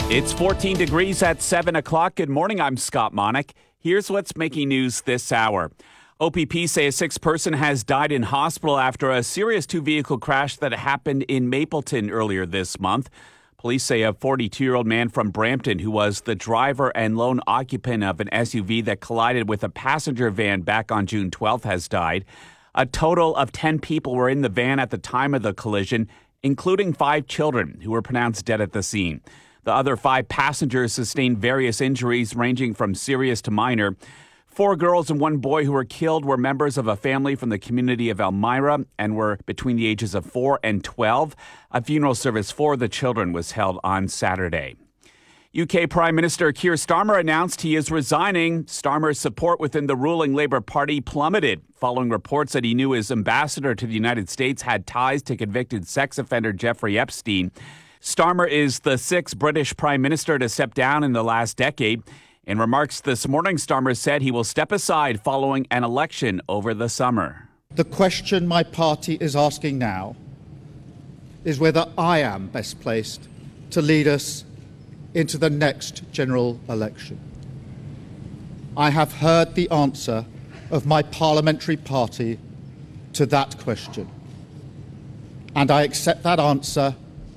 It's 14 degrees at 7 o'clock. Good morning. I'm Scott Monick. Here's what's making news this hour. OPP say a sixth person has died in hospital after a serious two-vehicle crash that happened in Mapleton earlier this month. Police say a 42-year-old man from Brampton who was the driver and lone occupant of an SUV that collided with a passenger van back on June 12th has died. A total of 10 people were in the van at the time of the collision, including 5 children who were pronounced dead at the scene. The other 5 passengers sustained various injuries ranging from serious to minor. 4 girls and 1 boy who were killed were members of a family from the community of Elmira and were between the ages of 4 and 12. A funeral service for the children was held on Saturday. UK Prime Minister Keir Starmer announced he is resigning. Starmer's support within the ruling Labour Party plummeted following reports that he knew his ambassador to the United States had ties to convicted sex offender Jeffrey Epstein. Starmer is the 6th British Prime Minister to step down in the last decade. In remarks this morning, Starmer said he will step aside following an election over the summer. The question my party is asking now is whether I am best placed to lead us into the next general election. I have heard the answer of my parliamentary party to that question, and I accept that answer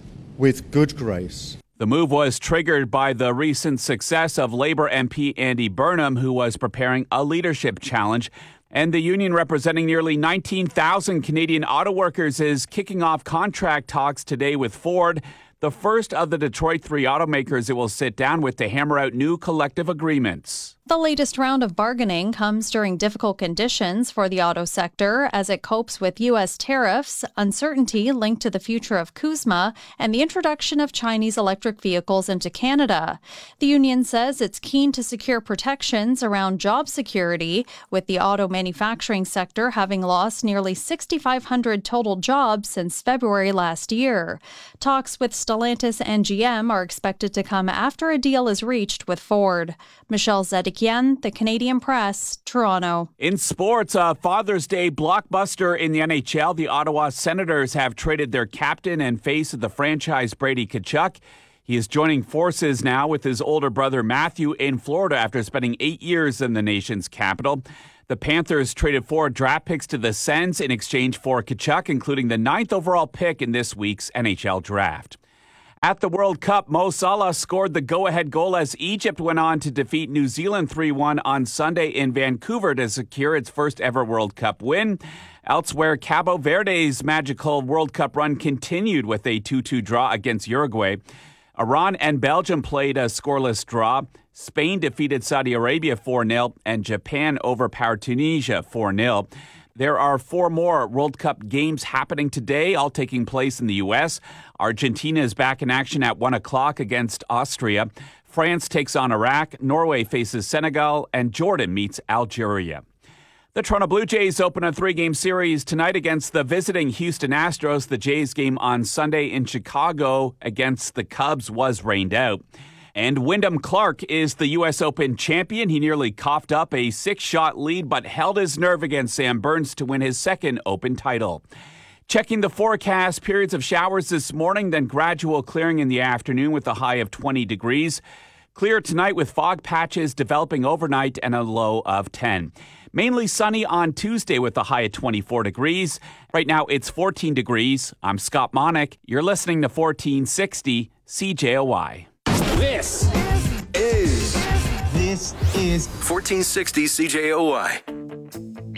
with good grace. The move was triggered by the recent success of Labour MP Andy Burnham, who was preparing a leadership challenge. And the union representing nearly 19,000 Canadian auto workers is kicking off contract talks today with Ford, the first of the Detroit 3 automakers it will sit down with to hammer out new collective agreements. The latest round of bargaining comes during difficult conditions for the auto sector as it copes with U.S. tariffs, uncertainty linked to the future of CUSMA, and the introduction of Chinese electric vehicles into Canada. The union says it's keen to secure protections around job security, with the auto manufacturing sector having lost nearly 6,500 total jobs since February last year. Talks with Stellantis and GM are expected to come after a deal is reached with Ford. Michelle Zedekian, The Canadian Press, Toronto. In sports, a Father's Day blockbuster in the NHL. The Ottawa Senators have traded their captain and face of the franchise, Brady Tkachuk. He is joining forces now with his older brother Matthew in Florida after spending 8 years in the nation's capital. The Panthers traded 4 draft picks to the Sens in exchange for Tkachuk, including the 9th overall pick in this week's NHL draft. At the World Cup, Mo Salah scored the go-ahead goal as Egypt went on to defeat New Zealand 3-1 on Sunday in Vancouver to secure its first ever World Cup win. Elsewhere, Cabo Verde's magical World Cup run continued with a 2-2 draw against Uruguay. Iran and Belgium played a scoreless draw. Spain defeated Saudi Arabia 4-0, and Japan overpowered Tunisia 4-0. There are 4 more World Cup games happening today, all taking place in the U.S. Argentina is back in action at 1 o'clock against Austria. France takes on Iraq, Norway faces Senegal, and Jordan meets Algeria. The Toronto Blue Jays open a 3-game series tonight against the visiting Houston Astros. The Jays game on Sunday in Chicago against the Cubs was rained out. And Wyndham Clark is the U.S. Open champion. He nearly coughed up a 6-shot lead, but held his nerve against Sam Burns to win his second Open title. Checking the forecast, periods of showers this morning, then gradual clearing in the afternoon with a high of 20 degrees. Clear tonight with fog patches developing overnight and a low of 10. Mainly sunny on Tuesday with a high of 24 degrees. Right now it's 14 degrees. I'm Scott Monick. You're listening to 1460 CJOY. This is 1460 CJOY.